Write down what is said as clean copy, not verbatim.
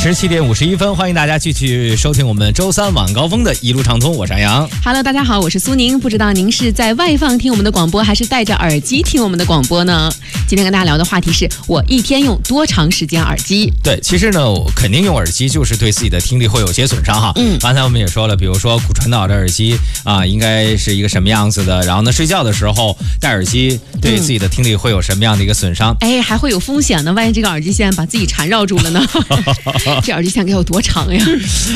17点51分，欢迎大家继续收听我们周三晚高峰的一路畅通，我是安阳。 Hello， 大家好，我是苏宁。不知道您是在外放听我们的广播，还是戴着耳机听我们的广播呢？今天跟大家聊的话题是我一天用多长时间耳机？ 对，其实呢，我肯定用耳机就是对自己的听力会有些损伤哈。刚才我们也说了，比如说骨传导的耳机啊，应该是一个什么样子的，然后呢，睡觉的时候戴耳机对自己的听力会有什么样的一个损伤？ 哎，还会有风险呢，万一这个耳机线把自己缠绕住了呢？这耳机线该有多长呀？